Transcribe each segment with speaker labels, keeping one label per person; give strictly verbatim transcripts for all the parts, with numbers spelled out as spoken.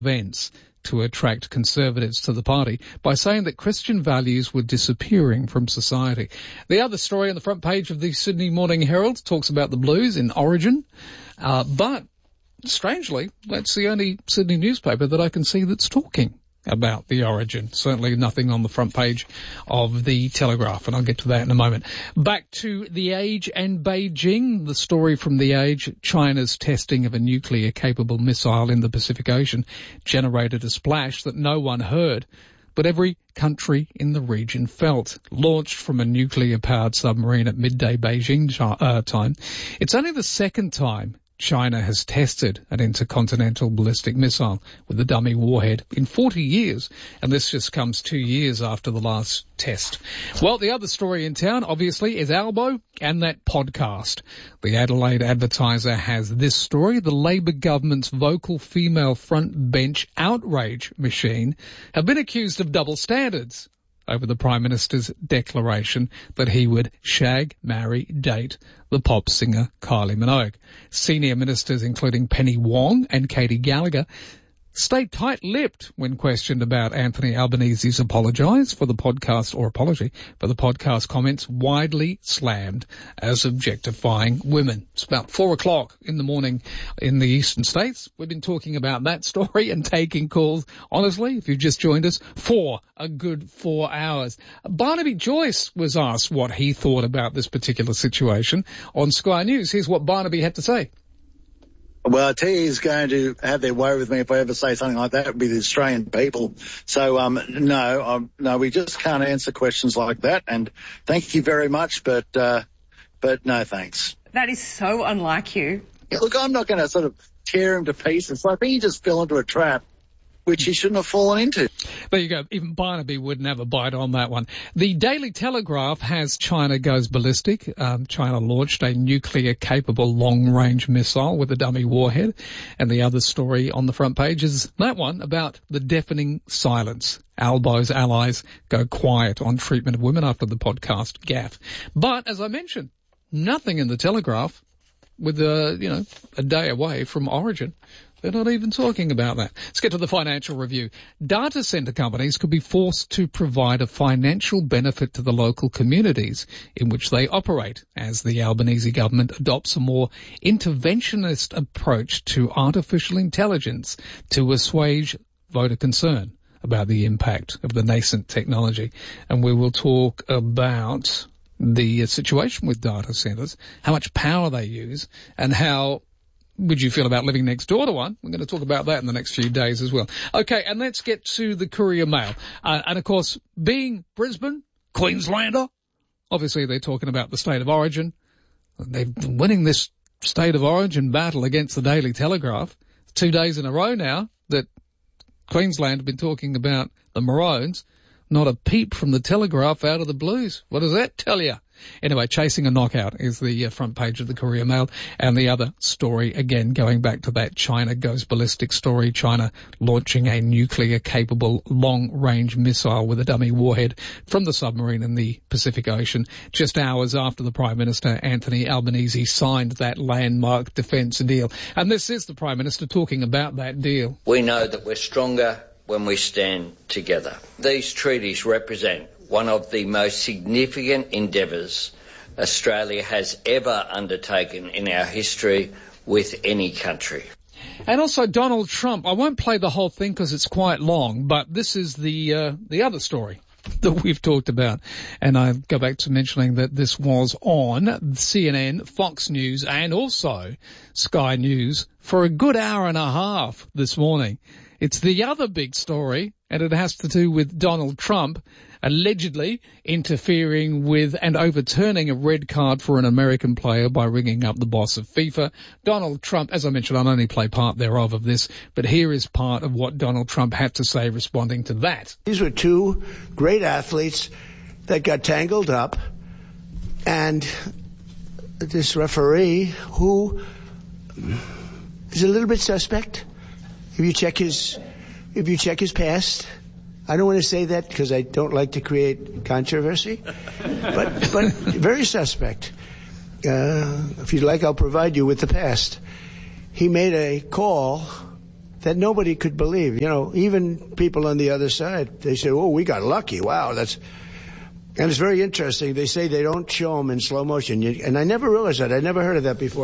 Speaker 1: events to attract conservatives to the party by saying that Christian values were disappearing from society. The other story on the front page of the Sydney Morning Herald talks about the Blues in Origin, uh, but strangely, that's the only Sydney newspaper that I can see that's talking about the Origin. Certainly nothing on the front page of the Telegraph, and I'll get to that in a moment. Back to The Age and Beijing. The story from The Age: China's testing of a nuclear-capable missile in the Pacific Ocean generated a splash that no one heard, but every country in the region felt. Launched from a nuclear-powered submarine at midday Beijing uh, time, it's only the second time China has tested an intercontinental ballistic missile with a dummy warhead in forty years, and this just comes two years after the last test. Well, the other story in town, obviously, is Albo and that podcast. The Adelaide Advertiser has this story: the Labor government's vocal female front bench outrage machine have been accused of double standards over the Prime Minister's declaration that he would shag, marry, date the pop singer Kylie Minogue. Senior ministers, including Penny Wong and Katie Gallagher, stayed tight-lipped when questioned about Anthony Albanese's apologise for the podcast, or apology for the podcast comments widely slammed as objectifying women. It's about four o'clock in the morning in the eastern states. We've been talking about that story and taking calls, honestly, if you've just joined us, for a good four hours. Barnaby Joyce was asked what he thought about this particular situation on Sky News. Here's what Barnaby had to say.
Speaker 2: Well, I tell you, he's going to have their way with me if I ever say something like that with the Australian people. So, um, no, um, no, we just can't answer questions like that. And thank you very much, but, uh, but no thanks.
Speaker 3: That is so unlike you.
Speaker 2: Yeah, look, I'm not going to sort of tear him to pieces. I think he just fell into a trap which he shouldn't have fallen into.
Speaker 1: There you go. Even Barnaby wouldn't have a bite on that one. The Daily Telegraph has China goes ballistic. Um, China launched a nuclear-capable long-range missile with a dummy warhead. And the other story on the front page is that one about the deafening silence. Albo's allies go quiet on treatment of women after the podcast gaffe. But, as I mentioned, nothing in the Telegraph with, a, you know, a day away from Origin. They're not even talking about that. Let's get to the financial review. Data centre companies could be forced to provide a financial benefit to the local communities in which they operate as the Albanese government adopts a more interventionist approach to artificial intelligence to assuage voter concern about the impact of the nascent technology. And we will talk about the situation with data centres, how much power they use, and how would you feel about living next door to one? We're going to talk about that in the next few days as well. Okay, and let's get to the Courier Mail. Uh, and, of course, being Brisbane, Queenslander, obviously they're talking about the State of Origin. They've been winning this State of Origin battle against the Daily Telegraph. Two days in a row now that Queensland have been talking about the Maroons. Not a peep from the Telegraph out of the Blues. What does that tell you? Anyway, chasing a knockout is the uh, front page of the Courier Mail. And the other story, again, going back to that China goes ballistic story, China launching a nuclear-capable long-range missile with a dummy warhead from the submarine in the Pacific Ocean, just hours after the Prime Minister, Anthony Albanese, signed that landmark defence deal. And this is the Prime Minister talking about that deal.
Speaker 4: We know that we're stronger when we stand together. These treaties represent one of the most significant endeavours Australia has ever undertaken in our history with any country.
Speaker 1: And also Donald Trump. I won't play the whole thing because it's quite long, but this is the uh, the other story that we've talked about. And I go back to mentioning that this was on C N N, Fox News, and also Sky News for a good hour and a half this morning. It's the other big story, and it has to do with Donald Trump allegedly interfering with and overturning a red card for an American player by ringing up the boss of FIFA. Donald Trump, as I mentioned, I'll only play part thereof of this, but here is part of what Donald Trump had to say responding to that.
Speaker 5: These were two great athletes that got tangled up, and this referee, who is a little bit suspect, if you check his, if you check his past. I don't want to say that because I don't like to create controversy, but but very suspect. Uh, if you'd like, I'll provide you with the past. He made a call that nobody could believe. You know, even people on the other side, they say, oh, we got lucky. Wow, that's... And it's very interesting. They say they don't show them in slow motion. You, and I never realized that. I never heard of that before.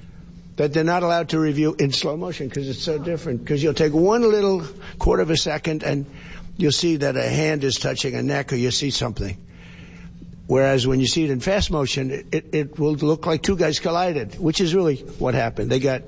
Speaker 5: That they're not allowed to review in slow motion because it's so different. Because you'll take one little quarter of a second and you'll see that a hand is touching a neck or you see something. Whereas when you see it in fast motion, it, it will look like two guys collided, which is really what happened. They got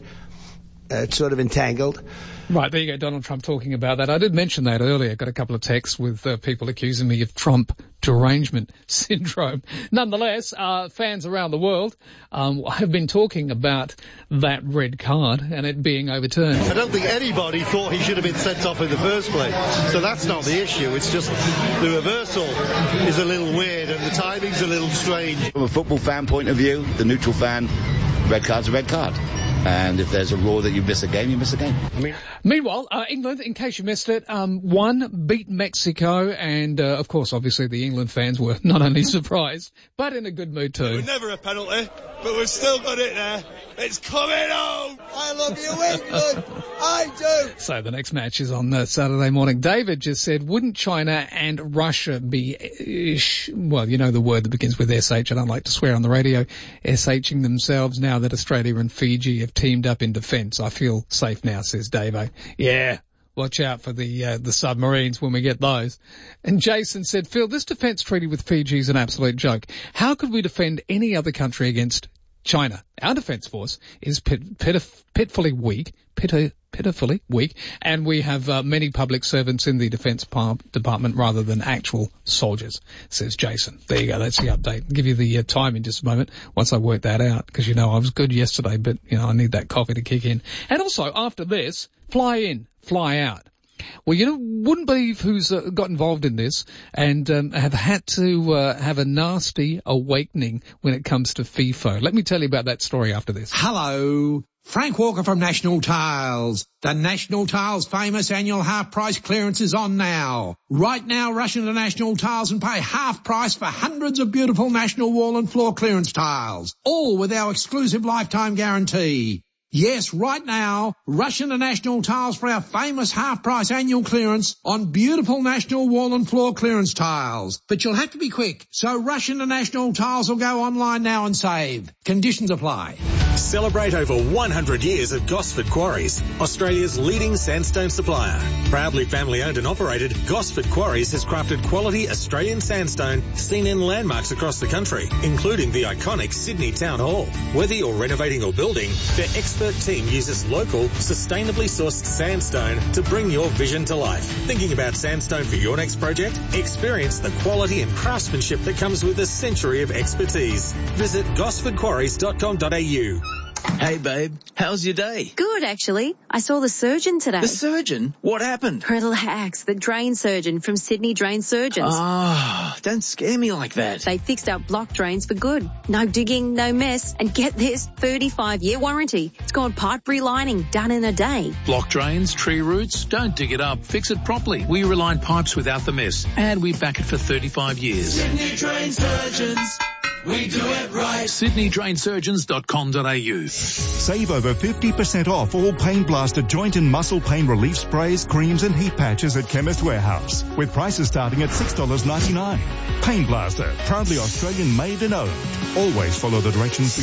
Speaker 5: uh, sort of entangled.
Speaker 1: Right, there you go, Donald Trump talking about that. I did mention that earlier. I got a couple of texts with uh, people accusing me of Trump derangement syndrome. Nonetheless, uh, fans around the world um, have been talking about that red card and it being overturned.
Speaker 6: I don't think anybody thought he should have been sent off in the first place. So that's not the issue. It's just the reversal is a little weird and the timing's a little strange.
Speaker 7: From a football fan point of view, the neutral fan, red card's a red card. And if there's a rule that you miss a game, you miss a game. I mean,
Speaker 1: Meanwhile, uh, England, in case you missed it, um, won, beat Mexico, and, uh, of course, obviously the England fans were not only surprised, but in a good mood too.
Speaker 8: It was never a penalty, but we've still got it there. It's coming home! I love you, England! I do!
Speaker 1: So the next match is on uh, Saturday morning. David just said, wouldn't China and Russia be, uh, sh- well, you know the word that begins with S H, I don't like to swear on the radio, S-H-ing themselves now that Australia and Fiji have teamed up in defence. I feel safe now, says Davo. Yeah, watch out for the uh, the submarines when we get those. And Jason said, Phil, this defence treaty with Fiji is an absolute joke. How could we defend any other country against China? Our defence force is pit, pitif- pitifully weak, pit- pitifully weak, and we have uh, many public servants in the defence par- department rather than actual soldiers, says Jason. There you go, that's the update. I'll give you the uh, time in just a moment once I work that out, because you know I was good yesterday, but you know I need that coffee to kick in. And also, after this, fly in, fly out. Well, you know, wouldn't believe who's uh, got involved in this and um, have had to uh, have a nasty awakening when it comes to FIFO. Let me tell you about that story after this.
Speaker 9: Hello, Frank Walker from National Tiles. The National Tiles famous annual half price clearance is on now. Right now, rush into National Tiles and pay half price for hundreds of beautiful National Wall and Floor clearance tiles, all with our exclusive lifetime guarantee. Yes, right now, rush into National Tiles for our famous half-price annual clearance on beautiful National Wall and Floor clearance tiles. But you'll have to be quick, so rush into National Tiles or go online now and save. Conditions apply.
Speaker 10: Celebrate over one hundred years of Gosford Quarries, Australia's leading sandstone supplier. Proudly family-owned and operated, Gosford Quarries has crafted quality Australian sandstone seen in landmarks across the country, including the iconic Sydney Town Hall. Whether you're renovating or building, their expert team uses local, sustainably sourced sandstone to bring your vision to life. Thinking about sandstone for your next project? Experience the quality and craftsmanship that comes with a century of expertise. Visit gosford quarries dot com dot a u.
Speaker 11: Hey, babe. How's your day?
Speaker 12: Good, actually. I saw the surgeon today.
Speaker 11: The surgeon? What happened?
Speaker 12: Relax. The drain surgeon from Sydney Drain Surgeons.
Speaker 11: Ah, oh, don't scare me like that.
Speaker 12: They fixed up block drains for good. No digging, no mess. And get this, thirty-five year warranty. It's called pipe relining, done in a day.
Speaker 13: Block drains, tree roots, don't dig it up. Fix it properly. We reline pipes without the mess. And we back it for thirty-five years.
Speaker 14: Sydney Drain Surgeons. We do it right.
Speaker 13: sydney drain surgeons dot com dot a u.
Speaker 15: Save over fifty percent off all Pain Blaster joint and muscle pain relief sprays, creams and heat patches at Chemist Warehouse, with prices starting at six dollars ninety-nine. Pain Blaster, proudly Australian made and owned. Always follow the directions for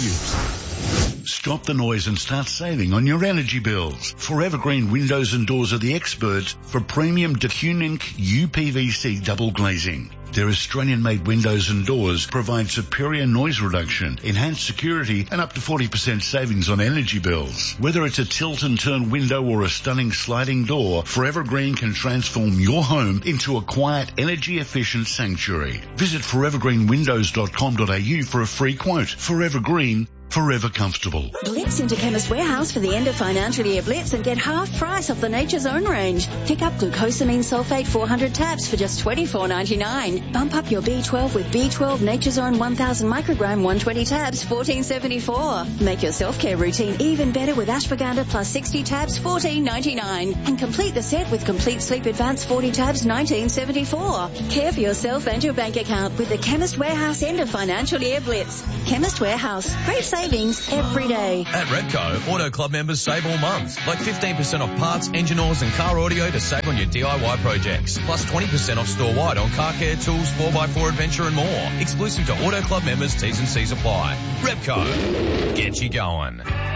Speaker 15: use.
Speaker 16: Stop the noise and start saving on your energy bills. Forever Green Windows and Doors are the experts for premium DeCunink U P V C double glazing. Their Australian-made windows and doors provide superior noise reduction, enhanced security, and up to forty percent savings on energy bills. Whether it's a tilt and turn window or a stunning sliding door, Forever Green can transform your home into a quiet, energy-efficient sanctuary. Visit forever green windows dot com dot a u for a free quote. Forever Green, forever comfortable.
Speaker 12: Blitz into Chemist Warehouse for the end of financial year blitz and get half price off the Nature's Own range. Pick up glucosamine sulfate four hundred tabs for just twenty-four ninety-nine. Bump up your B twelve with B twelve Nature's Own one thousand microgram one hundred twenty tabs, fourteen seventy-four. Make your self-care routine even better with ashwagandha plus sixty tabs, fourteen ninety-nine. And complete the set with Complete Sleep Advance forty tabs, nineteen seventy-four. Care for yourself and your bank account with the Chemist Warehouse end of financial year blitz. Chemist Warehouse. Great savings savings every day.
Speaker 17: At Repco, Auto Club members save all month, like fifteen percent off parts, engine oils and car audio to save on your D I Y projects. Plus twenty percent off store-wide on car care tools, four by four adventure and more. Exclusive to Auto Club members, T's and C's apply. Repco, get you going.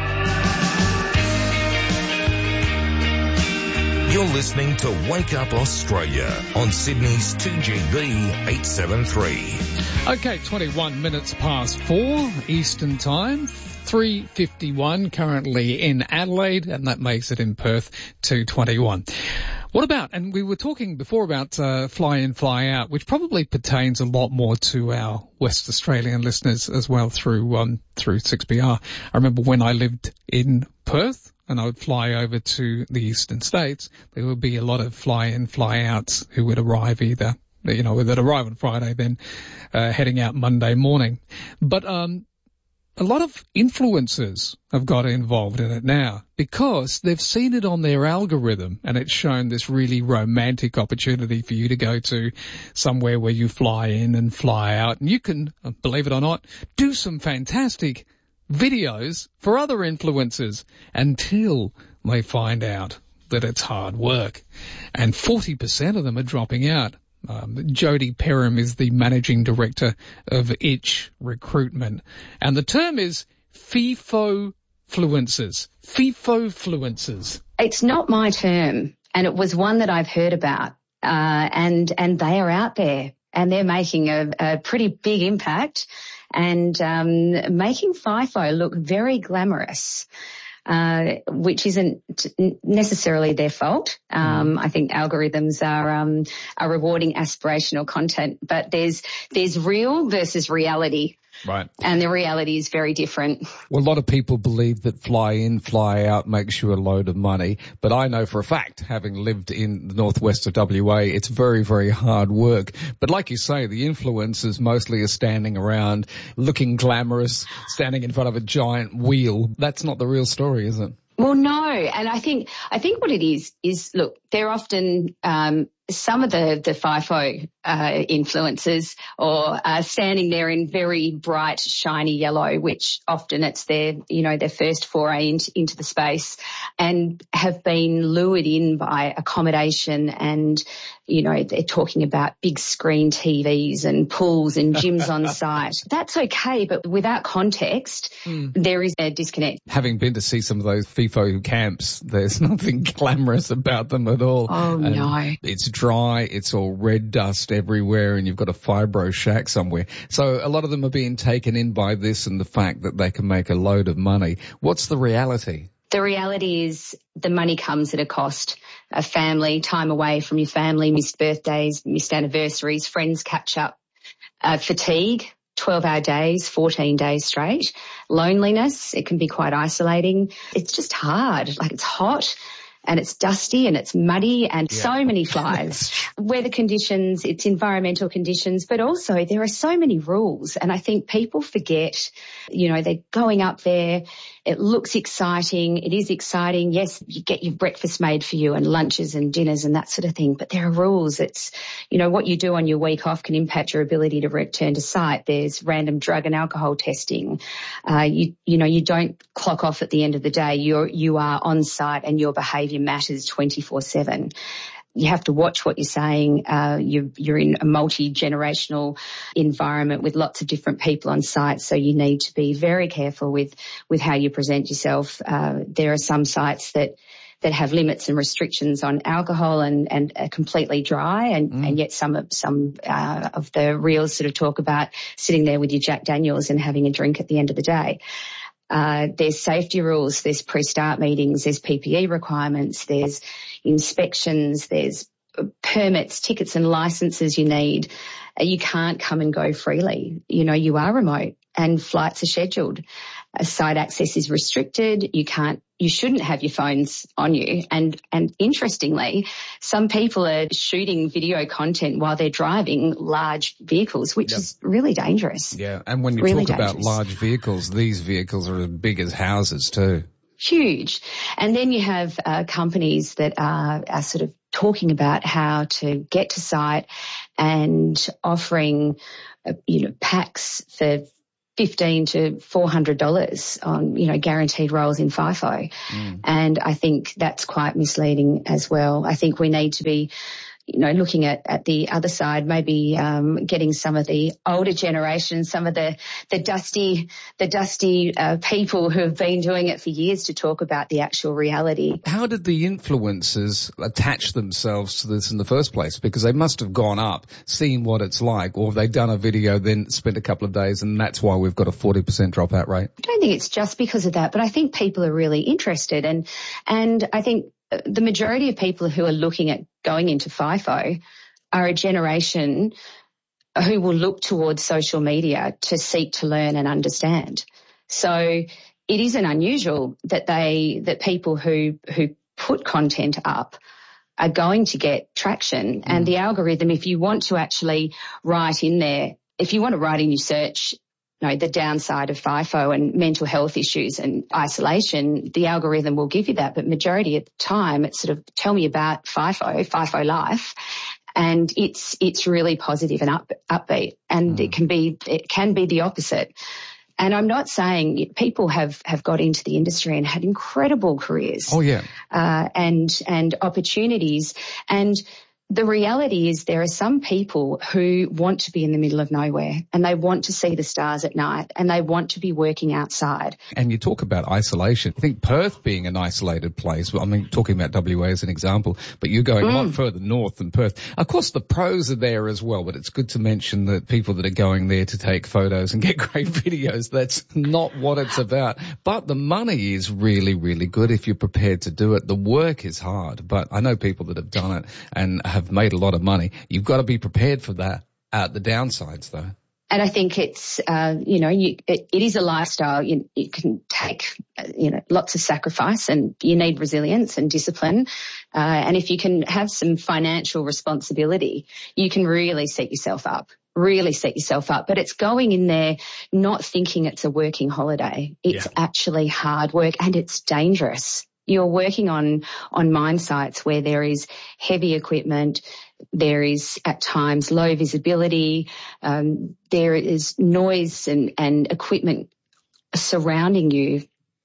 Speaker 18: You're listening to Wake Up Australia on Sydney's two G B eight seventy-three.
Speaker 1: Okay, twenty-one minutes past four Eastern Time. three fifty-one currently in Adelaide, and that makes it in Perth two twenty-one. What about, and we were talking before about uh, fly in, fly out, which probably pertains a lot more to our West Australian listeners as well through um, through six B R. I remember when I lived in Perth and I would fly over to the eastern states, there would be a lot of fly in, fly outs who would arrive either, you know, that arrive on Friday, then uh, heading out Monday morning. But um a lot of influencers have got involved in it now because they've seen it on their algorithm and it's shown this really romantic opportunity for you to go to somewhere where you fly in and fly out, and you can, believe it or not, do some fantastic videos for other influencers until they find out that it's hard work. And forty percent of them are dropping out. Um, Jodie Perham is the managing director of Itch Recruitment, and the term is FIFO-fluencers. FIFO-fluencers.
Speaker 19: It's not my term, and it was one that I've heard about, uh, and and they are out there, and they're making a, a pretty big impact, and um, making FIFO look very glamorous. Uh, which isn't necessarily their fault. Um, I think algorithms are, um, are rewarding aspirational content, but there's, there's real versus reality.
Speaker 20: Right.
Speaker 19: And the reality is very different.
Speaker 20: Well, a lot of people believe that fly in, fly out makes you a load of money. But I know for a fact, having lived in the northwest of W A, it's very, very hard work. But like you say, the influencers mostly are standing around looking glamorous, standing in front of a giant wheel. That's not the real story, is it?
Speaker 19: Well, no. And I think, I think what it is, is look, they're often, um, some of the, the FIFO, uh, influencers or, uh, standing there in very bright, shiny yellow, which often it's their, you know, their first foray into, into the space, and have been lured in by accommodation and, you know, they're talking about big screen T Vs and pools and gyms on site. That's okay, but without context, mm. there is a disconnect.
Speaker 20: Having been to see some of those FIFO camps, there's nothing glamorous about them at all.
Speaker 19: Oh,
Speaker 20: and
Speaker 19: no.
Speaker 20: It's dry, it's all red dust everywhere, and you've got a fibro shack somewhere. So a lot of them are being taken in by this and the fact that they can make a load of money. What's the reality?
Speaker 19: The reality is the money comes at a cost. A family, time away from your family, missed birthdays, missed anniversaries, friends catch up, uh, fatigue, twelve-hour days, fourteen days straight, loneliness. It can be quite isolating. It's just hard. Like, it's hot and it's dusty and it's muddy and yeah. so many flies. Weather conditions, it's environmental conditions, but also there are so many rules. And I think people forget, you know, they're going up there. It looks exciting. It is exciting. Yes, you get your breakfast made for you and lunches and dinners and that sort of thing. But there are rules. It's, you know, what you do on your week off can impact your ability to return to site. There's random drug and alcohol testing. Uh, you, you know, you don't clock off at the end of the day. You're, you are on site and your behaviour matters twenty-four seven. You have to watch what you're saying. Uh, you're, you're in a multi-generational environment with lots of different people on site, so you need to be very careful with, with how you present yourself. Uh, there are some sites that, that have limits and restrictions on alcohol and, and are completely dry, and, mm. and yet some of, some, uh, of the reels sort of talk about sitting there with your Jack Daniels and having a drink at the end of the day. Uh, there's safety rules, there's pre-start meetings, there's P P E requirements, there's inspections, there's permits, tickets and licenses you need. Uh, you can't come and go freely. You know, you are remote and flights are scheduled. Uh, site access is restricted. You can't, you shouldn't have your phones on you. And, and interestingly, some people are shooting video content while they're driving large vehicles, which yep. is really dangerous.
Speaker 20: Yeah. And when you
Speaker 19: really
Speaker 20: talk
Speaker 19: dangerous.
Speaker 20: about large vehicles, these vehicles are as big as houses too.
Speaker 19: Huge. And then you have uh, companies that are, are sort of talking about how to get to site and offering, uh, you know, packs for fifteen to four hundred dollars on, you know, guaranteed roles in FIFO. Mm. And I think that's quite misleading as well. I think we need to be, you know, looking at, at the other side, maybe um, getting some of the older generation, some of the, the dusty, the dusty uh, people who have been doing it for years to talk about the actual reality.
Speaker 20: How did the influencers attach themselves to this in the first place? Because they must have gone up, seen what it's like, or have they done a video, then spent a couple of days, and that's why we've got a forty percent dropout rate?
Speaker 19: I don't think it's just because of that, but I think people are really interested, and and I think the majority of people who are looking at going into FIFO are a generation who will look towards social media to seek to learn and understand. So it isn't unusual that they, that people who, who put content up are going to get traction. Mm. And the algorithm, if you want to actually write in there, if you want to write in your search, you know, the downside of FIFO and mental health issues and isolation, the algorithm will give you that. But majority of the time, it's sort of tell me about FIFO, FIFO life, and it's it's really positive and up, upbeat. And mm. it can be it can be the opposite. And I'm not saying people have, have got into the industry and had incredible careers.
Speaker 20: Oh yeah,
Speaker 19: uh, and and opportunities. And the reality is there are some people who want to be in the middle of nowhere and they want to see the stars at night and they want to be working outside.
Speaker 20: And you talk about isolation. I think Perth being an isolated place, well, I mean, talking about W A as an example, but you're going mm. a lot further north than Perth. Of course, the pros are there as well, but it's good to mention that people that are going there to take photos and get great videos, that's not what it's about. But the money is really, really good if you're prepared to do it. The work is hard, but I know people that have done it and have made a lot of money. You've got to be prepared for that. Uh, the downsides, though.
Speaker 19: And I think it's, uh, you know, you, it, it is a lifestyle. You, it can take, uh, you know, lots of sacrifice, and you need resilience and discipline. Uh, and if you can have some financial responsibility, you can really set yourself up. Really set yourself up. But it's going in there not thinking it's a working holiday. It's yeah. actually hard work, and it's dangerous. You're working on, on mine sites where there is heavy equipment, there is at times low visibility, um, there is noise and, and equipment surrounding you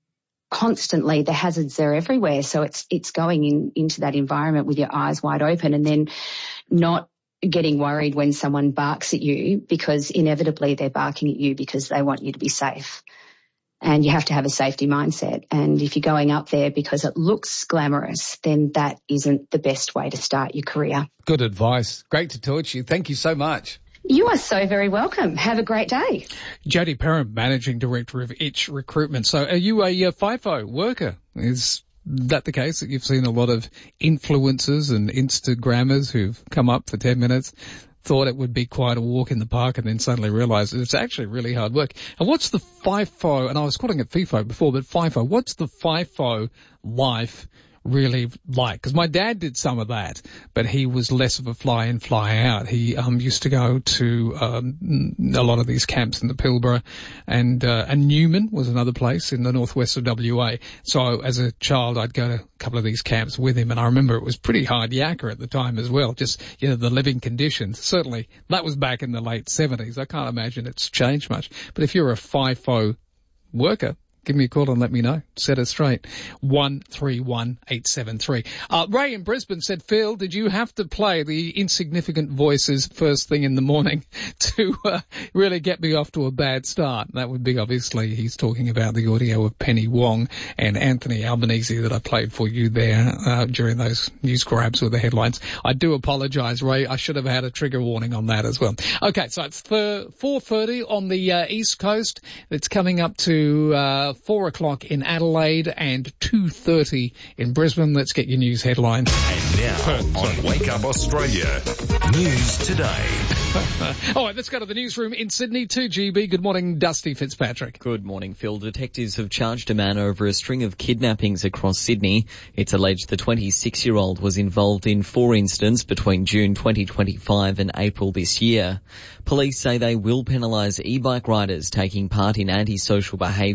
Speaker 19: constantly. The hazards are everywhere. So it's, it's going in, into that environment with your eyes wide open, and then not getting worried when someone barks at you, because inevitably they're barking at you because they want you to be safe. And you have to have a safety mindset. And if you're going up there because it looks glamorous, then that isn't the best way to start your career.
Speaker 20: Good advice. Great to talk to you. Thank you so much.
Speaker 19: You are so very welcome. Have a great day.
Speaker 1: Jodie Perham, Managing Director of Itch Recruitment. So are you a uh, FIFO worker? Is that the case, that you've seen a lot of influencers and Instagrammers who've come up for ten minutes, thought it would be quite a walk in the park, and then suddenly realised it's actually really hard work? And what's the FIFO, and I was calling it FIFO before, but FIFO, what's the FIFO life really like? Because my dad did some of that, but he was less of a fly in, fly out. He um used to go to um a lot of these camps in the Pilbara, and uh, and Newman was another place in the northwest of W A. So as a child, I'd go to a couple of these camps with him, and I remember it was pretty hard yakka at the time as well. Just, you know, the living conditions. Certainly, that was back in the late seventies. I can't imagine it's changed much. But if you're a FIFO worker, give me a call and let me know. Set it straight. one three one eight seven three. Uh, Ray in Brisbane said, Phil, did you have to play the Insignificant Voices first thing in the morning to uh, really get me off to a bad start? That would be, obviously, he's talking about the audio of Penny Wong and Anthony Albanese that I played for you there uh, during those news grabs with the headlines. I do apologise, Ray. I should have had a trigger warning on that as well. Okay, so it's four thirty on the uh, East Coast. It's coming up to Uh, four o'clock in Adelaide and two thirty in Brisbane. Let's get your news headlines.
Speaker 18: And now on Wake Up Australia, News Today.
Speaker 1: All right, let's go to the newsroom in Sydney. two G B. Good morning, Dusty Fitzpatrick.
Speaker 21: Good morning, Phil. Detectives have charged a man over a string of kidnappings across Sydney. It's alleged the twenty-six-year-old was involved in four incidents between June twenty twenty-five and April this year. Police say they will penalise e-bike riders taking part in antisocial behaviour and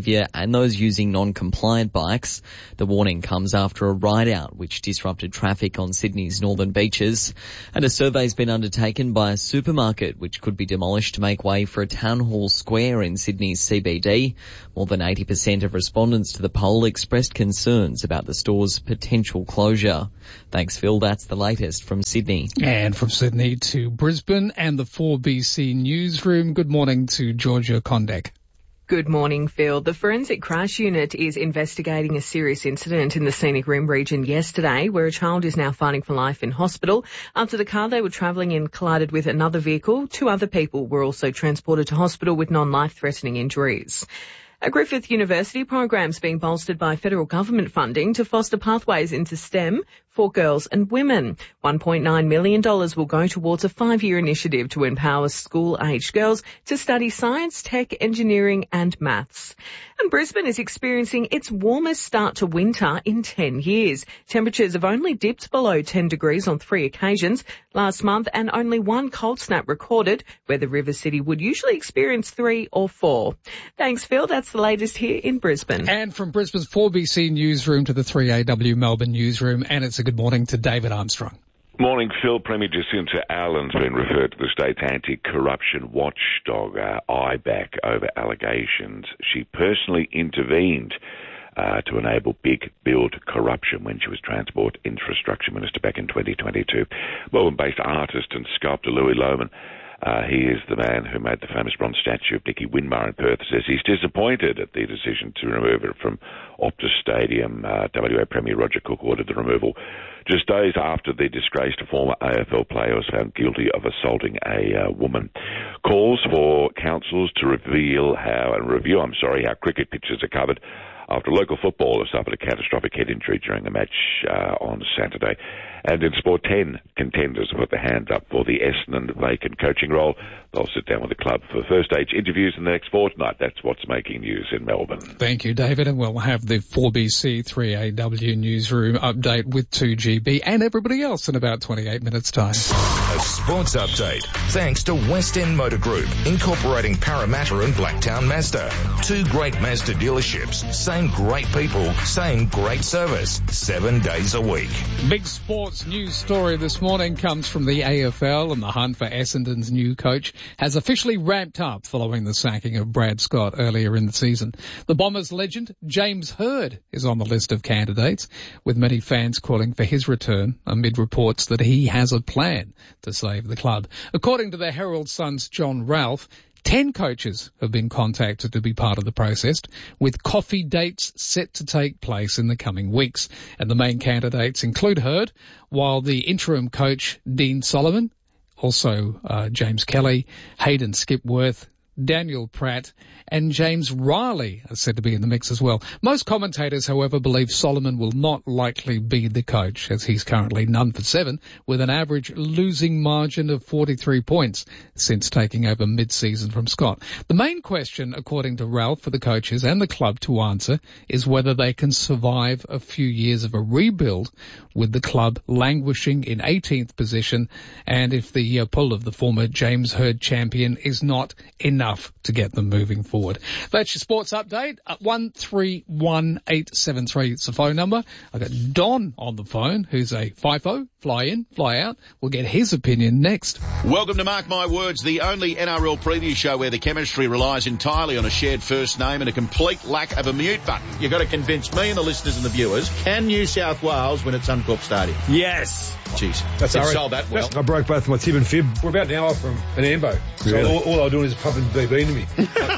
Speaker 21: and those using non-compliant bikes. The warning comes after a ride-out which disrupted traffic on Sydney's northern beaches. And a survey's been undertaken by a supermarket which could be demolished to make way for a town hall square in Sydney's C B D. More than eighty percent of respondents to the poll expressed concerns about the store's potential closure. Thanks, Phil. That's the latest from Sydney.
Speaker 1: And from Sydney to Brisbane and the four B C newsroom. Good morning to Georgia Kondek.
Speaker 3: Good morning, Phil. The Forensic Crash Unit is investigating a serious incident in the Scenic Rim region yesterday where a child is now fighting for life in hospital after the car they were travelling in collided with another vehicle. Two other people were also transported to hospital with non-life-threatening injuries. A Griffith University program's being bolstered by federal government funding to foster pathways into STEM for girls and women. one point nine million dollars will go towards a five-year initiative to empower school-aged girls to study science, tech, engineering and maths. And Brisbane is experiencing its warmest start to winter in ten years. Temperatures have only dipped below ten degrees on three occasions last month and only one cold snap recorded, where the River City would usually experience three or four. Thanks, Phil. That's the latest here in Brisbane.
Speaker 1: And from Brisbane's four B C newsroom to the three A W Melbourne newsroom, and it's a good morning to David Armstrong.
Speaker 22: Morning, Phil. Premier Jacinta Allen's been referred to the state's anti-corruption watchdog, uh, I B A C, over allegations she personally intervened uh, to enable big build corruption when she was Transport Infrastructure Minister back in twenty twenty-two. Melbourne-based artist and sculptor Louis Lohman, Uh, he is the man who made the famous bronze statue of Nicky Winmar in Perth, says he's disappointed at the decision to remove it from Optus Stadium. Uh, W A Premier Roger Cook ordered the removal just days after the disgraced former A F L player was found guilty of assaulting a uh, woman. Calls for councils to reveal how, and review, I'm sorry, how cricket pitches are covered after a local footballer suffered a catastrophic head injury during a match uh, on Saturday. And in sport, ten contenders put their hands up for the Essendon vacant coaching role. They'll sit down with the club for first stage interviews in the next fortnight. That's what's making news in Melbourne.
Speaker 1: Thank you, David. And we'll have the four B C three A W newsroom update with two G B and everybody else in about twenty-eight minutes' time.
Speaker 18: A sports update thanks to West End Motor Group, incorporating Parramatta and Blacktown Mazda. Two great Mazda dealerships, same great people, same great service, seven days a week.
Speaker 1: Big sports news story this morning comes from the A F L, and the hunt for Essendon's new coach has officially ramped up following the sacking of Brad Scott earlier in the season. The Bombers legend James Hird is on the list of candidates, with many fans calling for his return amid reports that he has a plan to save the club. According to the Herald Sun's John Ralph, Ten coaches have been contacted to be part of the process, with coffee dates set to take place in the coming weeks. And the main candidates include Hird, while the interim coach, Dean Solomon, also uh, James Kelly, Hayden Skipworth, Daniel Pratt and James Riley are said to be in the mix as well. Most commentators, however, believe Solomon will not likely be the coach, as he's currently none for seven, with an average losing margin of forty-three points since taking over mid-season from Scott. The main question, according to Ralph, for the coaches and the club to answer is whether they can survive a few years of a rebuild with the club languishing in eighteenth position, and if the uh, pull of the former James Hird champion is not enough to get them moving forward. That's your sports update. Uh, one three one eight seven three. It's the phone number. I've got Don on the phone, who's a FIFO, fly in, fly out. We'll get his opinion next.
Speaker 23: Welcome to Mark My Words, the only N R L preview show where the chemistry relies entirely on a shared first name and a complete lack of a mute button. You've got to convince me and the listeners and the viewers, can New South Wales win at Suncorp Stadium?
Speaker 24: Yes.
Speaker 23: Jeez,
Speaker 24: that's
Speaker 23: it
Speaker 24: all right.
Speaker 23: sold that well.
Speaker 24: I broke both my tib and fib. We're about an hour from an ambo. So
Speaker 23: Really?
Speaker 24: all, all I was doing is pumping V B into me.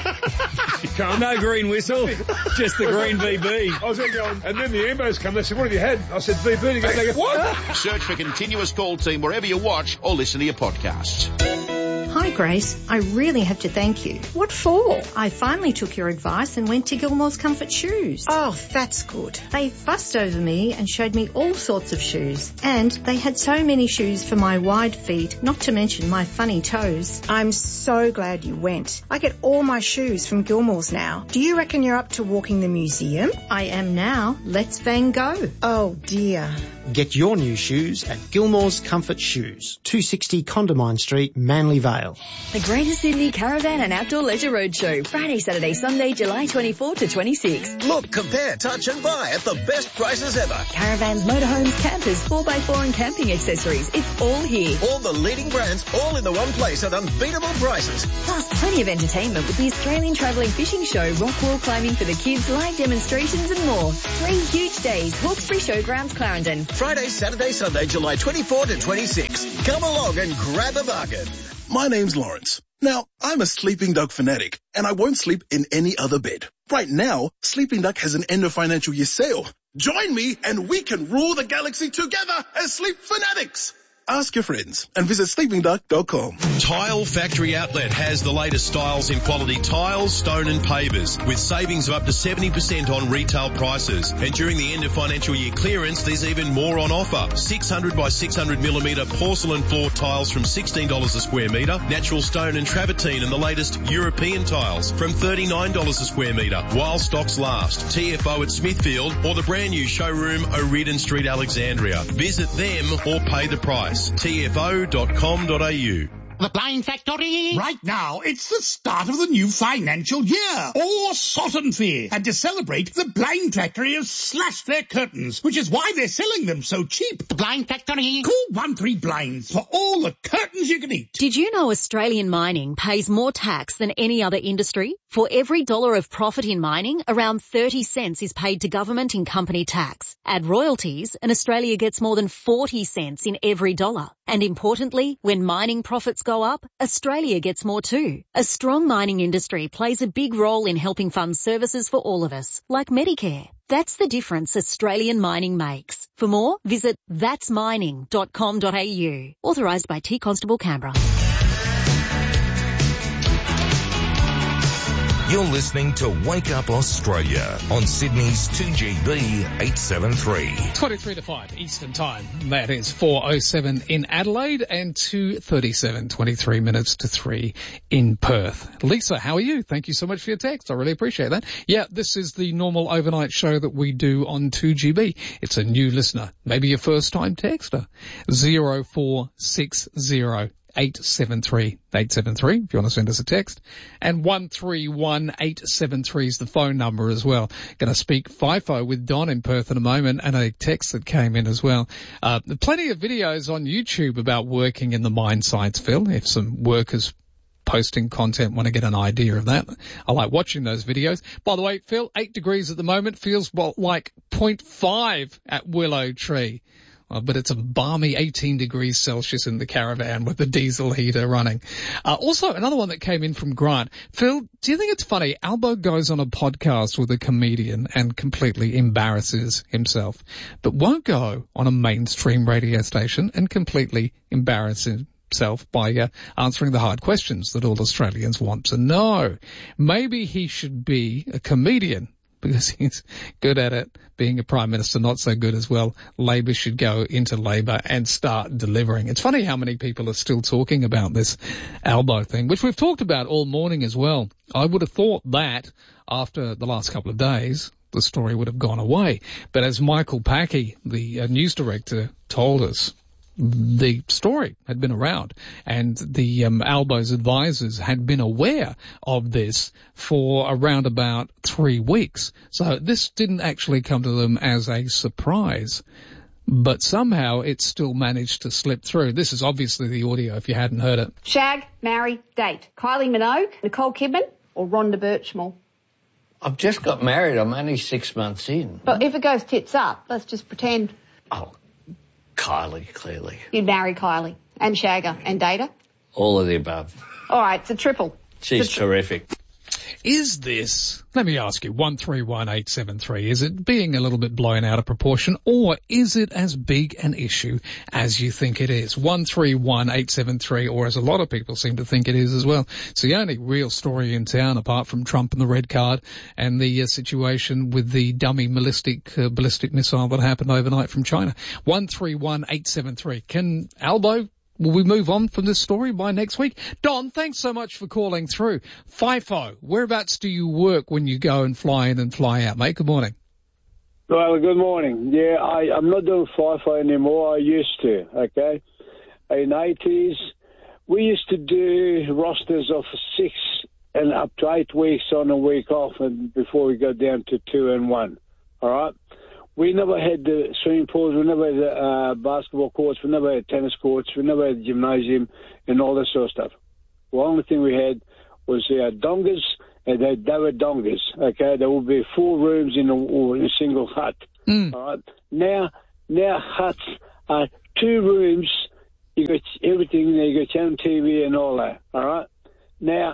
Speaker 24: No green whistle, just the green V B. I was there going, and then the ambos come, they said, what have you had? I said, V B. They go, what?
Speaker 23: Search for Continuous Call Team wherever you watch or listen to your podcasts.
Speaker 25: Hi Grace, I really have to thank you. What for? I finally took your advice and went to Gilmore's Comfort Shoes. Oh, that's good. They fussed over me and showed me all sorts of shoes. And they had so many shoes for my wide feet, not to mention my funny toes.
Speaker 26: I'm so glad you went. I get all my shoes from Gilmore's now. Do you reckon you're up to walking the museum?
Speaker 25: I am now. Let's Van Gogh.
Speaker 26: Oh dear.
Speaker 2: Get your new shoes at Gilmore's Comfort Shoes, two sixty Condamine Street, Manly Vale.
Speaker 4: The Greater Sydney Caravan and Outdoor Leisure Roadshow, Friday, Saturday, Sunday, July twenty-fourth to twenty-sixth.
Speaker 5: Look, compare, touch and buy at the best prices ever.
Speaker 4: Caravans, motorhomes, campers, four by four and camping accessories. It's all here.
Speaker 5: All the leading brands, all in the one place at unbeatable prices.
Speaker 4: Plus, plenty of entertainment with the Australian Travelling Fishing Show, rock wall climbing for the kids, live demonstrations and more. Three huge days, Hawkesbury Showgrounds, Clarendon.
Speaker 5: Friday, Saturday, Sunday, July twenty-fourth to twenty-sixth. Come along and grab a bargain.
Speaker 6: My name's Lawrence. Now, I'm a Sleeping Duck fanatic, and I won't sleep in any other bed. Right now, Sleeping Duck has an end of financial year sale. Join me, and we can rule the galaxy together as Sleep Fanatics. Ask your friends and visit sleeping duck dot com.
Speaker 7: Tile Factory Outlet has the latest styles in quality tiles, stone and pavers with savings of up to seventy percent on retail prices. And during the end of financial year clearance, there's even more on offer. six hundred by six hundred millimetre porcelain floor tiles from sixteen dollars a square metre, natural stone and travertine and the latest European tiles from thirty-nine dollars a square metre while stocks last. T F O at Smithfield or the brand new showroom O'Riordan Street, Alexandria. Visit them or pay the price. T F O dot com dot A U.
Speaker 8: The Blind Factory. Right now, it's the start of the new financial year. Or Sotton Fair. And to celebrate, the Blind Factory has slashed their curtains, which is why they're selling them so cheap. The Blind Factory. Call one three blinds for all the curtains you can eat.
Speaker 27: Did you know Australian mining pays more tax than any other industry? For every dollar of profit in mining, around thirty cents is paid to government in company tax. Add royalties, and Australia gets more than forty cents in every dollar. And importantly, when mining profits go up, Australia gets more too. A strong mining industry plays a big role in helping fund services for all of us, like Medicare. That's the difference Australian mining makes. For more, visit that's mining dot com dot A U. Authorised by T Constable Canberra.
Speaker 18: You're listening to Wake Up Australia on Sydney's two G B eight seventy-three.
Speaker 1: twenty-three to five Eastern Time. That is four oh seven in Adelaide and two thirty-seven, twenty-three minutes to three in Perth. Lisa, how are you? Thank you so much for your text. I really appreciate that. Yeah, this is the normal overnight show that we do on two G B. It's a new listener, maybe your first time texter. zero four six zero eight seven three eight seven three if you want to send us a text, and one three one eight seven three is the phone number as well. Going to speak FIFO with Don in Perth in a moment, and a text that came in as well. Uh, plenty of videos on YouTube about working in the mine sites, Phil, if some workers posting content want to get an idea of that. I like watching those videos. By the way, Phil, eight degrees at the moment, feels well, like point five at Willow Tree. Uh, but it's a balmy eighteen degrees Celsius in the caravan with the diesel heater running. Uh, also, another one that came in from Grant. Phil, do you think it's funny? Albo goes on a podcast with a comedian and completely embarrasses himself, but won't go on a mainstream radio station and completely embarrass himself by uh, answering the hard questions that all Australians want to know. Maybe he should be a comedian, because he's good at it. Being a Prime Minister, not so good as well. Labor should go into Labor and start delivering. It's funny how many people are still talking about this Albo thing, which we've talked about all morning as well. I would have thought that after the last couple of days, the story would have gone away. But as Michael Packey, the uh, news director, told us, the story had been around, and the um, Albo's advisors had been aware of this for around about three weeks. So this didn't actually come to them as a surprise, but somehow it still managed to slip through. This is obviously the audio if you hadn't heard it.
Speaker 28: Shag, marry, date. Kylie Minogue, Nicole Kidman, or Rhonda Birchmore?
Speaker 29: I've just got married. I'm only six months in.
Speaker 28: But if it goes tits up, let's just pretend.
Speaker 29: Oh, Kylie, clearly.
Speaker 28: You'd marry Kylie and shag her and date her?
Speaker 29: All of the above.
Speaker 28: All right, it's a triple.
Speaker 29: She's
Speaker 28: it's a tri-
Speaker 29: terrific.
Speaker 1: Is this, let me ask you, one three one eight seven three, is it being a little bit blown out of proportion, or is it as big an issue as you think it is? one three one eight seven three, or as a lot of people seem to think it is as well. It's the only real story in town apart from Trump and the red card and the uh, situation with the dummy ballistic, uh, ballistic missile that happened overnight from China. one three one eight seven three. Can Albo, will we move on from this story by next week? Don, thanks so much for calling through. FIFO, whereabouts do you work when you go and fly in and fly out, mate? Good morning.
Speaker 9: Well, good morning. Yeah, I, I'm not doing FIFO anymore. I used to, okay? In the eighties, we used to do rosters of six and up to eight weeks on, a week off, and before we go down to two and one, all right? We never had the swimming pools, we never had the uh, basketball courts, we never had tennis courts, we never had the gymnasium and all that sort of stuff. The only thing we had was uh, dongas, and they, they were dongas, okay? There would be four rooms in a, in a single hut,
Speaker 1: mm.
Speaker 9: all right? Now, now huts are two rooms, you got everything there, you got your own T V and all that, all right? Now,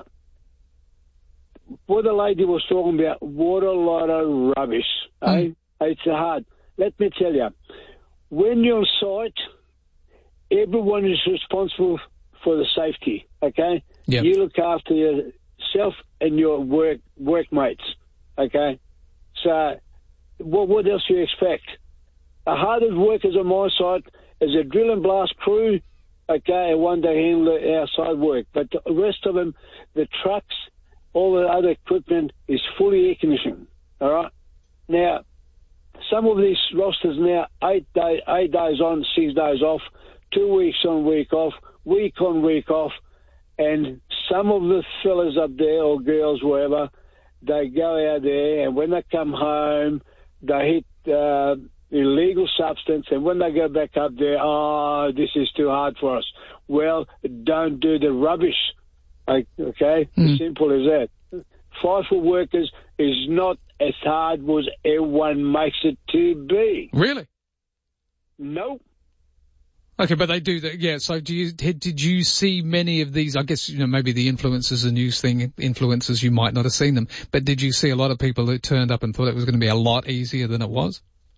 Speaker 9: what the lady was talking about, what a lot of rubbish, mm. eh? It's hard. Let me tell you, when you're on site, everyone is responsible for the safety, okay?
Speaker 1: Yep.
Speaker 9: You look after yourself and your work workmates, okay? So what, what else do you expect? The hardest workers on my site is a drill and blast crew, okay, and one day handle the outside work. But the rest of them, the trucks, all the other equipment is fully air conditioned, all right? Now, some of these rosters now, eight, day, eight days on, six days off, two weeks on, week off, week on, week off, and some of the fellas up there, or girls, wherever, they go out there, and when they come home, they hit uh, illegal substance, and when they go back up there, oh, this is too hard for us. Well, don't do the rubbish, okay?
Speaker 1: Mm.
Speaker 9: Simple as that. FIFO workers is not as hard as everyone makes it to be.
Speaker 1: Really?
Speaker 9: No.
Speaker 1: Okay, but they do that. Yeah. So, do you did, did you see many of these? I guess you know maybe the influencers, a news thing, influencers. You might not have seen them, but did you see a lot of people who turned up and thought it was going to be a lot easier than it was?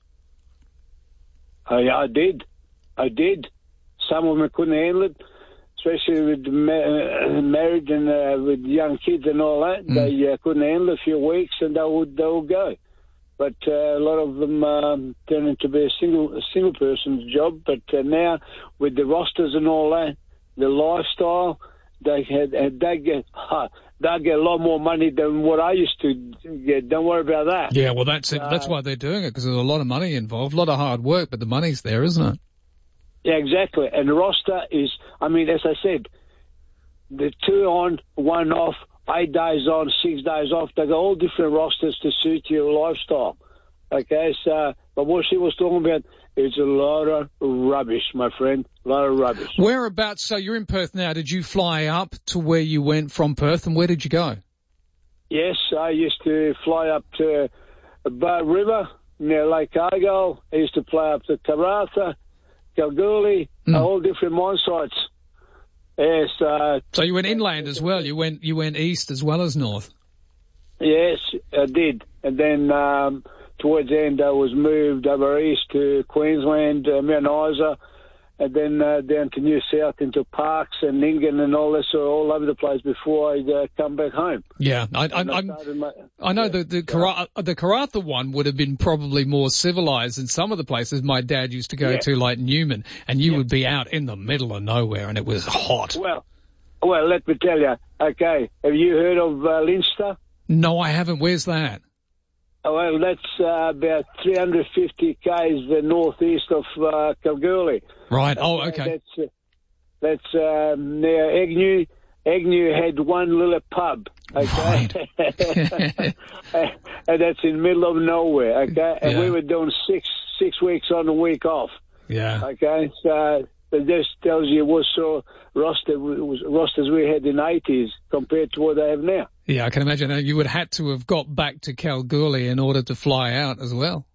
Speaker 9: I, I did. I did. Some of them couldn't handle it. Especially with ma- married and uh, with young kids and all that, mm. they uh, couldn't handle a few weeks and they would they would go. But uh, a lot of them um, turned into be a single a single person's job. But uh, now with the rosters and all that, the lifestyle, they had they get uh, they get a lot more money than what I used to get. Don't worry about that.
Speaker 1: Yeah, well that's it. Uh, that's why they're doing it, because there's a lot of money involved, a lot of hard work, but the money's there, isn't it?
Speaker 9: Yeah, exactly. And the roster is, I mean, as I said, the two on, one off, eight days on, six days off. They got all different rosters to suit your lifestyle. Okay, so, but what she was talking about is a lot of rubbish, my friend. A lot of rubbish.
Speaker 1: Whereabouts, so you're in Perth now. Did you fly up to where you went from Perth, and where did you go?
Speaker 9: Yes, I used to fly up to Bow River near Lake Argyle. I used to fly up to Karratha, Kalgoorlie, mm. all different mine sites. Yes. Uh,
Speaker 1: so you went inland as well. You went you went east as well as north.
Speaker 9: Yes, I did. And then um, towards the end, I was moved over east to Queensland, uh, Mount Isa, and then uh, down to New South into Parks and Ningen and all this, so all over the place before I uh, come back home.
Speaker 1: Yeah, I, I, I, my, I know yeah, the the, Karratha, the Karratha one would have been probably more civilized than some of the places my dad used to go yeah. to, like Newman, and you yeah. would be out in the middle of nowhere, and it was hot.
Speaker 9: Well, well, let me tell you. Okay, have you heard of uh, Leinster?
Speaker 1: No, I haven't. Where's that?
Speaker 9: Well, that's uh, about three hundred fifty kays the northeast of uh, Kalgoorlie.
Speaker 1: Right. Oh, okay.
Speaker 9: That's, uh, that's um, near Agnew. Agnew had one little pub. Okay.
Speaker 1: Right.
Speaker 9: And that's in the middle of nowhere. Okay. And
Speaker 1: yeah.
Speaker 9: we were doing six six weeks on, a week off.
Speaker 1: Yeah.
Speaker 9: Okay. So it just tells you what sort of roster was, rosters we had in the eighties compared to what they have now.
Speaker 1: Yeah, I can imagine. You would have had to have got back to Kalgoorlie in order to fly out as well.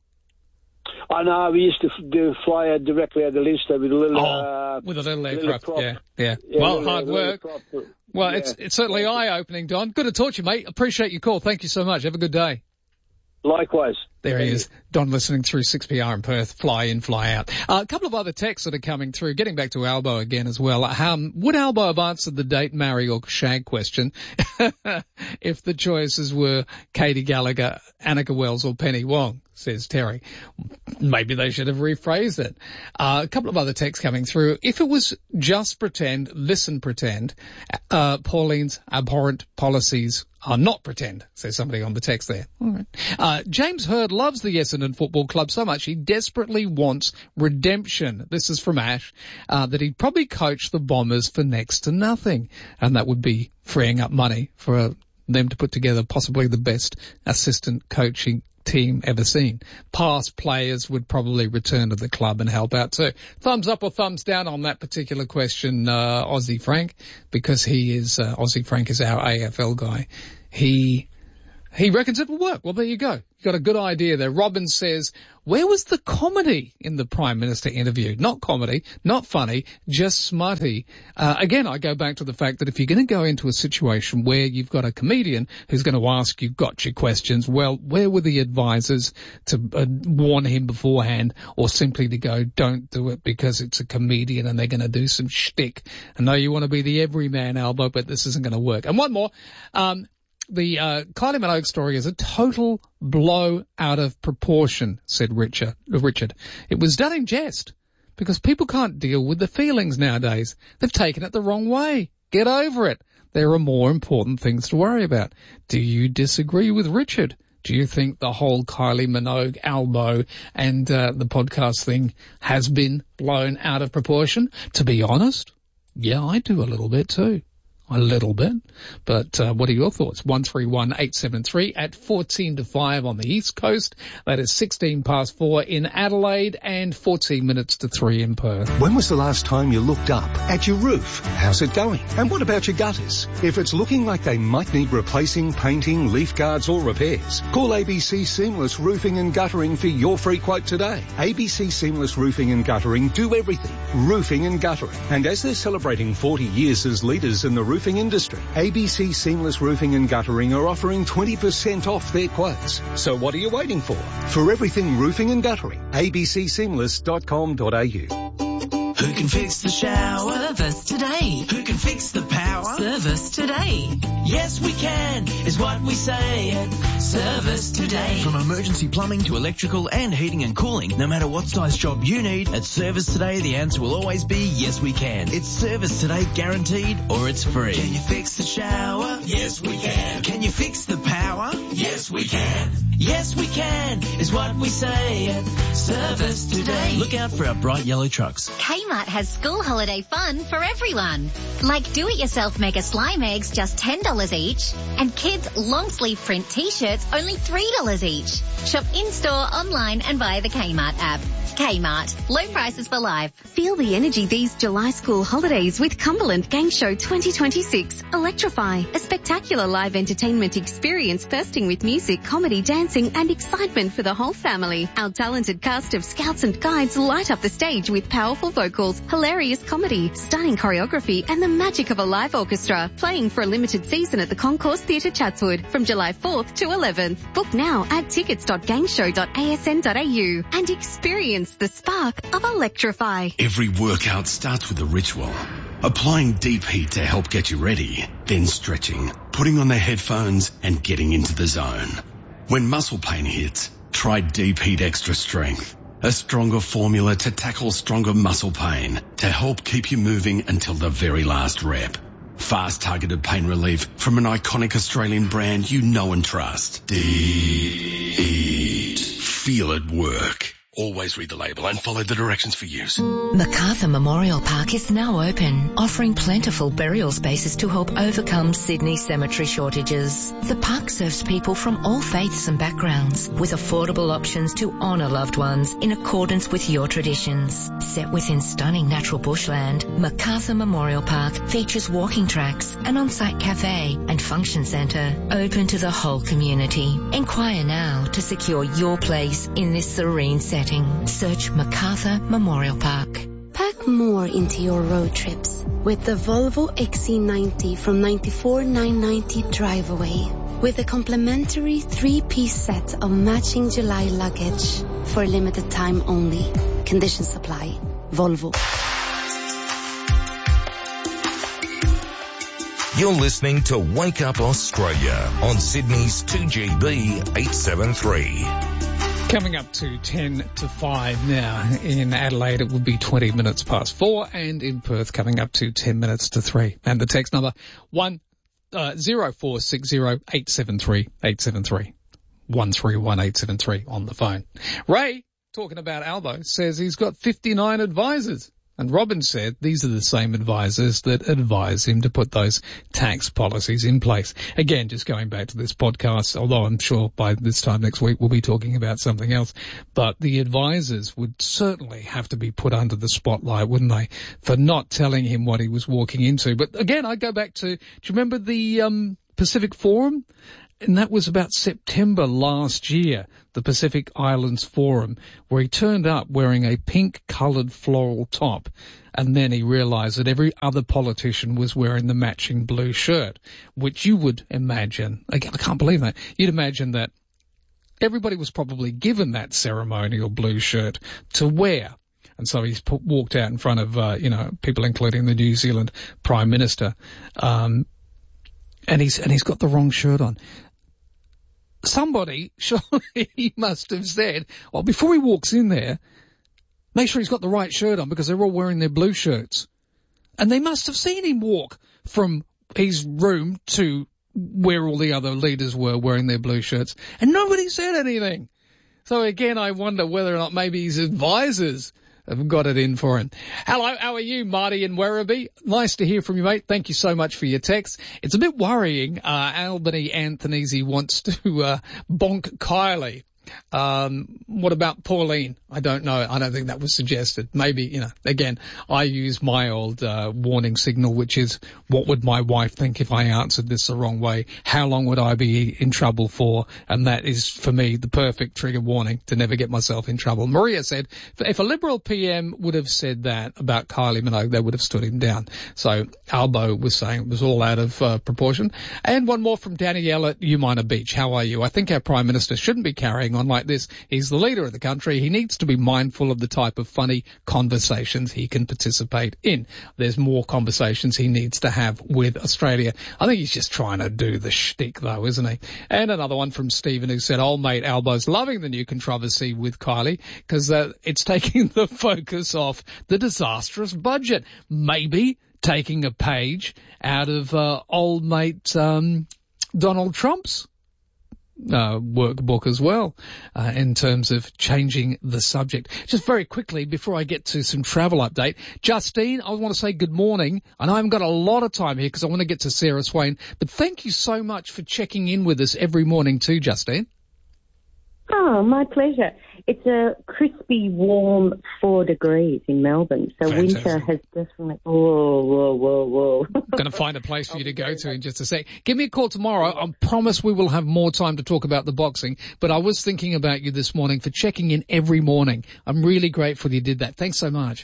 Speaker 9: I know, we used to do fly out directly at the Leinster with a little...
Speaker 1: Oh,
Speaker 9: uh,
Speaker 1: with a little aircraft,
Speaker 9: little
Speaker 1: yeah, yeah.
Speaker 9: yeah.
Speaker 1: Well,
Speaker 9: little,
Speaker 1: hard work. Well,
Speaker 9: yeah.
Speaker 1: it's it's certainly eye-opening, Don. Good to talk to you, mate. Appreciate your call. Thank you so much. Have a good day.
Speaker 9: Likewise.
Speaker 1: There
Speaker 9: Thank
Speaker 1: he is,
Speaker 9: you.
Speaker 1: Don, listening through six P R in Perth, fly in, fly out. Uh, a couple of other texts that are coming through, getting back to Albo again as well. Um, would Albo have answered the date, marry or shag question if the choices were Katie Gallagher, Annika Wells or Penny Wong, says Terry. Maybe they should have rephrased it. Uh, a couple of other texts coming through. If it was just pretend, listen pretend, uh, Pauline's abhorrent policies are not pretend, says somebody on the text there. All right. Uh, James Hurd loves the yes or no Essendon Football Club so much he desperately wants redemption. This is from Ash, uh, that he'd probably coach the Bombers for next to nothing. And that would be freeing up money for uh, them to put together possibly the best assistant coaching team ever seen. Past players would probably return to the club and help out too. Thumbs up or thumbs down on that particular question, uh, Aussie Frank, because he is, uh, Aussie Frank is our A F L guy. He, he reckons it will work. Well, there you go. You got a good idea there. Robin says, where was the comedy in the Prime Minister interview? Not comedy, not funny, just smutty. Uh, again, I go back to the fact that if you're going to go into a situation where you've got a comedian who's going to ask you gotcha questions, well, where were the advisors to uh, warn him beforehand, or simply to go, don't do it because it's a comedian and they're going to do some shtick? I know you want to be the everyman, Albo, but this isn't going to work. And one more, um, The uh, Kylie Minogue story is a total blow out of proportion, said Richard. Richard. It was done in jest because people can't deal with the feelings nowadays. They've taken it the wrong way. Get over it. There are more important things to worry about. Do you disagree with Richard? Do you think the whole Kylie Minogue, Albo, and uh, the podcast thing has been blown out of proportion? To be honest, yeah, I do a little bit too. A little bit. But uh, what are your thoughts? one three one eight seven three at fourteen to five on the East Coast. That is sixteen past four in Adelaide and fourteen minutes to three in Perth.
Speaker 10: When was the last time you looked up at your roof? How's it going? And what about your gutters? If it's looking like they might need replacing, painting, leaf guards or repairs, call A B C Seamless Roofing and Guttering for your free quote today. A B C Seamless Roofing and Guttering do everything. Roofing and guttering. And as they're celebrating forty years as leaders in the roofing industry, A B C Seamless Roofing and Guttering are offering twenty percent off their quotes. So what are you waiting for? For everything roofing and guttering, a b c seamless dot com dot a u.
Speaker 11: Who can fix the shower? Service today. Who can fix the power? Service today. Yes, we can, is what we say at Service Today. From emergency plumbing to electrical and heating and cooling, no matter what size job you need, at Service Today the answer will always be yes, we can. It's Service Today guaranteed, or it's free. Can you fix the shower? Yes, we can. Can you fix the power? Yes, we can. Yes, we can, is what we say at Service Today. Look out for our bright yellow trucks.
Speaker 12: Kmart has school holiday fun for everyone. Like do-it-yourself mega slime eggs, just ten dollars each. And kids long-sleeve print t-shirts, only three dollars each. Shop in-store, online and via the Kmart app. Kmart. Low prices for life.
Speaker 13: Feel the energy these July school holidays with Cumberland Gang Show twenty twenty-six. Electrify. A spectacular live entertainment experience bursting with music, comedy, dancing and excitement for the whole family. Our talented cast of scouts and guides light up the stage with powerful vocals, hilarious comedy, stunning choreography and the magic of a live orchestra. Playing for a limited season at the Concourse Theatre Chatswood from July fourth to eleventh. Book now at tickets dot gangshow dot a s n dot a u and experience the spark of Electrify.
Speaker 14: Every workout starts with a ritual. Applying deep heat to help get you ready, then stretching, putting on the headphones and getting into the zone. When muscle pain hits, try Deep Heat Extra Strength. A stronger formula to tackle stronger muscle pain to help keep you moving until the very last rep. Fast targeted pain relief from an iconic Australian brand you know and trust. Deep Heat. Feel it work. Always read the label and follow the directions for use.
Speaker 15: Macarthur Memorial Park is now open, offering plentiful burial spaces to help overcome Sydney's cemetery shortages. The park serves people from all faiths and backgrounds, with affordable options to honour loved ones in accordance with your traditions. Set within stunning natural bushland, Macarthur Memorial Park features walking tracks, an on-site cafe and function centre open to the whole community. Inquire now to secure your place in this serene setting. Search Macarthur Memorial Park.
Speaker 16: Pack more into your road trips with the Volvo X C ninety from ninety-four thousand nine hundred ninety drive away. With a complimentary three-piece set of matching July luggage for a limited time only. Conditions apply. Volvo.
Speaker 18: You're listening to Wake Up Australia on Sydney's two G B eight seventy-three.
Speaker 1: Coming up to ten to five now. In Adelaide, it will be twenty minutes past four, and in Perth, coming up to ten minutes to three. And the text number one uh, zero four six zero eight seven three eight seven three. one three one eight seven three on the phone. Ray, talking about Albo, says he's got fifty-nine advisors. And Robin said these are the same advisors that advise him to put those tax policies in place. Again, just going back to this podcast, although I'm sure by this time next week we'll be talking about something else, but the advisors would certainly have to be put under the spotlight, wouldn't they, for not telling him what he was walking into. But again, I go back to, do you remember the um, Pacific Forum? And that was about September last year, the Pacific Islands Forum, where he turned up wearing a pink-coloured floral top, and then he realised that every other politician was wearing the matching blue shirt, which you would imagine, again, I can't believe that, you'd imagine that everybody was probably given that ceremonial blue shirt to wear. And so he's put, walked out in front of, uh, you know, people including the New Zealand Prime Minister, um, and he's, and he's got the wrong shirt on. Somebody, surely he must have said, well, before he walks in there, make sure he's got the right shirt on because they're all wearing their blue shirts. And they must have seen him walk from his room to where all the other leaders were wearing their blue shirts. And nobody said anything. So again, I wonder whether or not maybe his advisors have got it in for him. Hello, how are you, Marty in Werribee? Nice to hear from you, mate. Thank you so much for your text. It's a bit worrying. Uh, Albany Anthonysi wants to uh, bonk Kylie. Um, what about Pauline? I don't know. I don't think that was suggested. Maybe, you know, again, I use my old uh, warning signal, which is, what would my wife think if I answered this the wrong way? How long would I be in trouble for? And that is, for me, the perfect trigger warning to never get myself in trouble. Maria said, if a Liberal P M would have said that about Kylie Minogue, they would have stood him down. So Albo was saying it was all out of uh, proportion. And one more from Danielle at Umina Beach. How are you? I think our Prime Minister shouldn't be carrying on like this. He's the leader of the country. He needs to be mindful of the type of funny conversations he can participate in. There's more conversations he needs to have with Australia. I think he's just trying to do the shtick though, isn't he? And another one from Stephen who said, old mate Albo's loving the new controversy with Kylie because uh, it's taking the focus off the disastrous budget. Maybe taking a page out of uh, old mate um, Donald Trump's Uh, workbook as well, uh, in terms of changing the subject. Just very quickly, before I get to some travel update, Justine, I want to say good morning. I know I haven't got a lot of time here because I want to get to Sarah Swain, but thank you so much for checking in with us every morning too, Justine.
Speaker 3: Oh, my pleasure. It's a crispy, warm four degrees in Melbourne, so
Speaker 1: Fantastic.
Speaker 3: Winter has definitely... Whoa, whoa, whoa, whoa.
Speaker 1: Going to find a place for you to go to in just a sec. Give me a call tomorrow. I promise we will have more time to talk about the boxing, but I was thinking about you this morning for checking in every morning. I'm really grateful you did that. Thanks so much.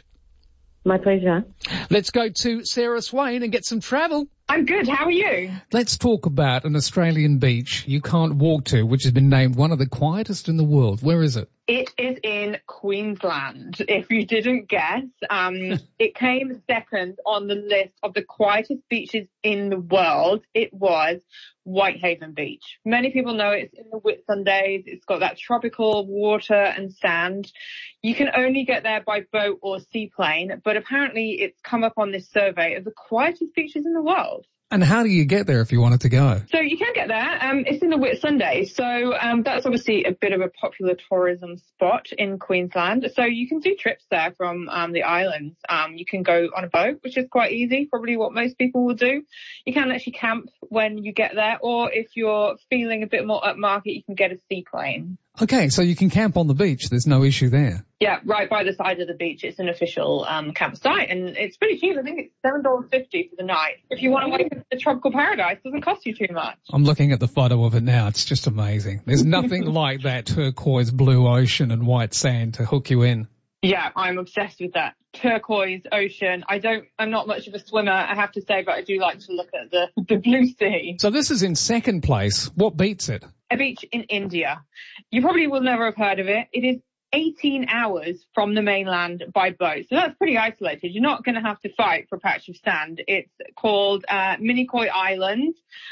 Speaker 3: My pleasure.
Speaker 1: Let's go to Sarah Swain and get some travel.
Speaker 17: I'm good. How are you?
Speaker 1: Let's talk about an Australian beach you can't walk to, which has been named one of the quietest in the world. Where is it?
Speaker 17: It is in Queensland. If you didn't guess, um, it came second on the list of the quietest beaches in the world. It was Whitehaven Beach. Many people know it's in the Whitsundays. It's got that tropical water and sand. You can only get there by boat or seaplane, but apparently it's come up on this survey of the quietest beaches in the world.
Speaker 1: And how do you get there if you wanted to go?
Speaker 17: So you can get there. Um, it's in the Whitsundays. So um, that's obviously a bit of a popular tourism spot in Queensland. So you can do trips there from um, the islands. Um, you can go on a boat, which is quite easy, probably what most people will do. You can actually camp when you get there, or if you're feeling a bit more upmarket, you can get a seaplane.
Speaker 1: Okay, so you can camp on the beach. There's no issue there.
Speaker 17: Yeah, right by the side of the beach. It's an official um, campsite, and it's pretty cheap. I think it's seven dollars fifty for the night. If you want to wake up in the tropical paradise, it doesn't cost you too much.
Speaker 1: I'm looking at the photo of it now. It's just amazing. There's nothing like that turquoise blue ocean and white sand to hook you in.
Speaker 17: Yeah, I'm obsessed with that turquoise ocean. I don't, I'm not much of a swimmer, I have to say, but I do like to look at the, the blue sea.
Speaker 1: So this is in second place. What beats it?
Speaker 17: A beach in India. You probably will never have heard of it. It is eighteen hours from the mainland by boat. So that's pretty isolated. You're not going to have to fight for a patch of sand. It's called uh, Minicoy Island.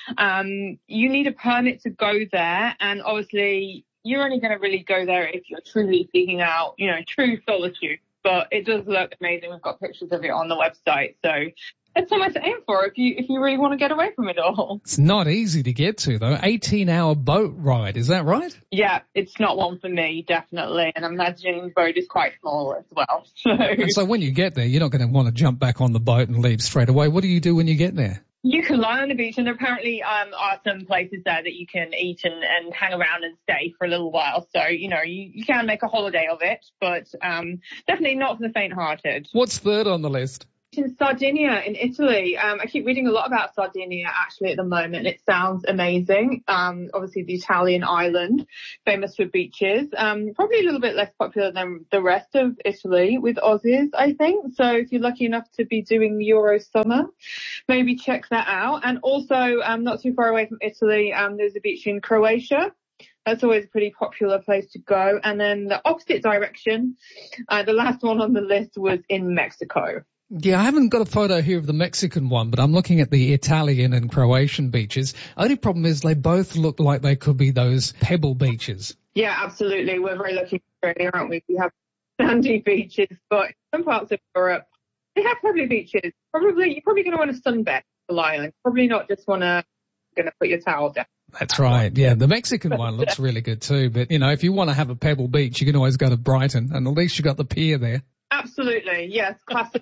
Speaker 17: Um, you need a permit to go there, and obviously you're only going to really go there if you're truly seeking out, you know, true solitude. But it does look amazing. We've got pictures of it on the website. So it's somewhere to aim for if you if you really want to get away from it all.
Speaker 1: It's not easy to get to, though. eighteen-hour boat ride, is that right?
Speaker 17: Yeah, it's not one for me, definitely. And I'm imagining the boat is quite small as well. So.
Speaker 1: And so when you get there, you're not going to want to jump back on the boat and leave straight away. What do you do when you get there?
Speaker 17: You can lie on the beach, and there apparently um, are some places there that you can eat and, and hang around and stay for a little while. So, you know, you, you can make a holiday of it, but um, definitely not for the faint-hearted.
Speaker 1: What's third on the list?
Speaker 17: In Sardinia, in Italy. Um, I keep reading a lot about Sardinia actually at the moment. It sounds amazing. Um, obviously the Italian island, famous for beaches. Um, probably a little bit less popular than the rest of Italy with Aussies, I think. So if you're lucky enough to be doing Euro summer, maybe check that out. And also, um, not too far away from Italy, um, there's a beach in Croatia. That's always a pretty popular place to go. And then the opposite direction, uh, the last one on the list was in Mexico.
Speaker 1: Yeah, I haven't got a photo here of the Mexican one, but I'm looking at the Italian and Croatian beaches. Only problem is they both look like they could be those pebble beaches.
Speaker 17: Yeah, absolutely. We're very lucky in Australia, aren't we? We have sandy beaches, but in some parts of Europe, they have pebbly beaches. Probably, you're probably going to want to sunbed to lie on. Probably not just want to going to put your towel down.
Speaker 1: That's right. Yeah, the Mexican one looks really good too. But, you know, if you want to have a pebble beach, you can always go to Brighton, and at least you got the pier there.
Speaker 17: Absolutely, yes, classic.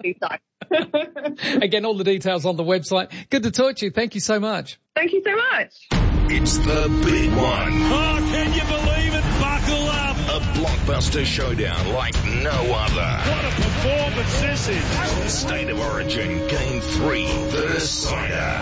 Speaker 1: Again, all the details on the website. Good to talk to you. Thank you so much.
Speaker 17: Thank you so much.
Speaker 7: It's the big one.
Speaker 2: Oh, can you believe it? Buckle up.
Speaker 18: A blockbuster showdown like no other.
Speaker 2: What a performance this is.
Speaker 18: State of Origin, Game three, the decider.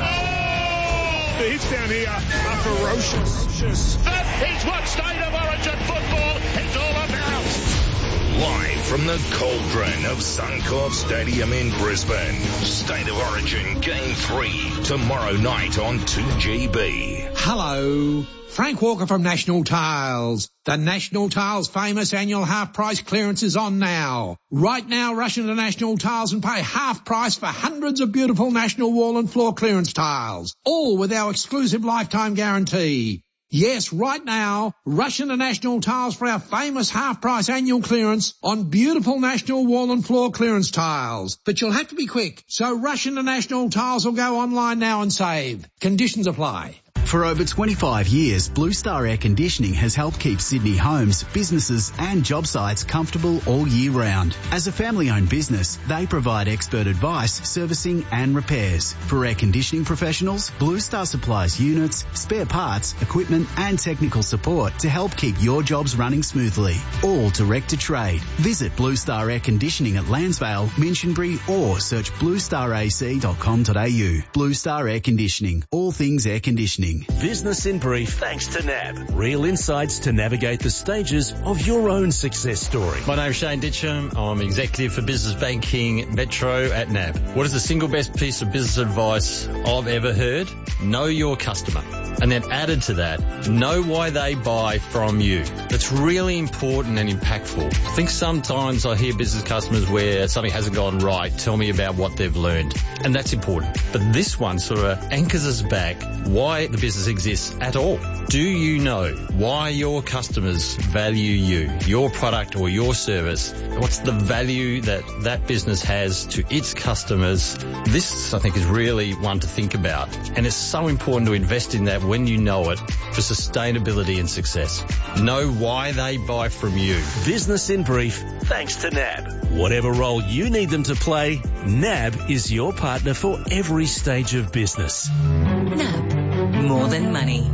Speaker 2: Oh, the hits down here are ferocious. That is what State of Origin football is all about.
Speaker 18: Live from the cauldron of Suncorp Stadium in Brisbane. State of Origin Game three, tomorrow night on two G B.
Speaker 8: Hello, Frank Walker from National Tiles. The National Tiles famous annual half price clearance is on now. Right now, rush into National Tiles and pay half price for hundreds of beautiful National wall and floor clearance tiles, all with our exclusive lifetime guarantee. Yes, right now, rush into National Tiles for our famous half-price annual clearance on beautiful National wall and floor clearance tiles. But you'll have to be quick, so rush into National Tiles or go online now and save. Conditions apply.
Speaker 19: For over twenty-five years, Blue Star Air Conditioning has helped keep Sydney homes, businesses and job sites comfortable all year round. As a family-owned business, they provide expert advice, servicing and repairs. For air conditioning professionals, Blue Star supplies units, spare parts, equipment and technical support to help keep your jobs running smoothly. All direct to trade. Visit Blue Star Air Conditioning at Landsvale, Minchinbury or search blue star a c dot com dot a u. Blue Star Air Conditioning. All things air conditioning.
Speaker 20: Business in Brief thanks to N A B. Real insights to navigate the stages of your own success story.
Speaker 21: My name's Shane Ditcham. I'm Executive for Business Banking Metro at N A B. What is the single best piece of business advice I've ever heard? Know your customer. And then added to that, know why they buy from you. That's really important and impactful. I think sometimes I hear business customers where something hasn't gone right, tell me about what they've learned. And that's important. But this one sort of anchors us back why the business exists at all. Do you know why your customers value you, your product or your service? What's the value that that business has to its customers? This, I think, is really one to think about. And it's so important to invest in that when you know it for sustainability and success. Know why they buy from you.
Speaker 20: Business in Brief thanks to N A B. Whatever role you need them to play, N A B is your partner for every stage of business.
Speaker 15: N A B. More than money.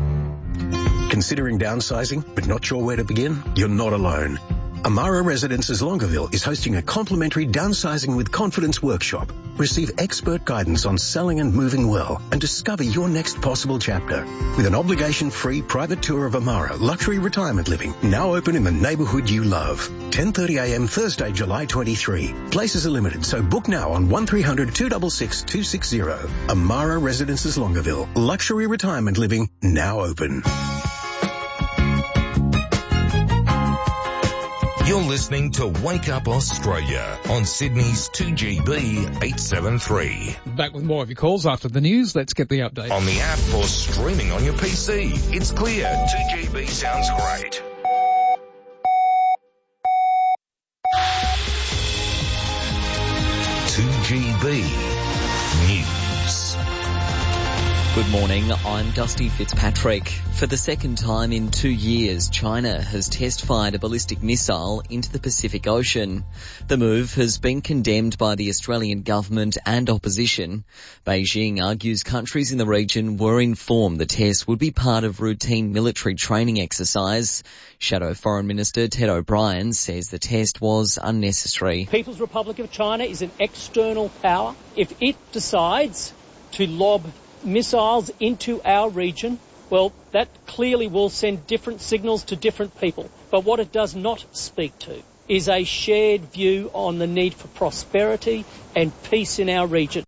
Speaker 22: Considering downsizing but not sure where to begin? You're not alone. Amara Residences Longueville is hosting a complimentary Downsizing with Confidence workshop. Receive expert guidance on selling and moving well and discover your next possible chapter. With an obligation-free private tour of Amara Luxury Retirement Living, now open in the neighbourhood you love. ten thirty a m Thursday, July twenty-third. Places are limited, so book now on one three hundred two six six two six zero. Amara Residences Longueville. Luxury Retirement Living, now open.
Speaker 18: You're listening to Wake Up Australia on Sydney's two G B eight seventy-three.
Speaker 1: Back with more of your calls after the news. Let's get the update.
Speaker 18: On the app or streaming on your P C. It's clear. two G B sounds great. two G B.
Speaker 20: News.
Speaker 4: Good morning, I'm Dusty Fitzpatrick. For the second time in two years, China has test-fired a ballistic missile into the Pacific Ocean. The move has been condemned by the Australian government and opposition. Beijing argues countries in the region were informed the test would be part of routine military training exercise. Shadow Foreign Minister Ted O'Brien says the test was unnecessary.
Speaker 5: People's Republic of China is an external power. If it decides to lob missiles into our region, well, that clearly will send different signals to different people. But what it does not speak to is a shared view on the need for prosperity and peace in our region.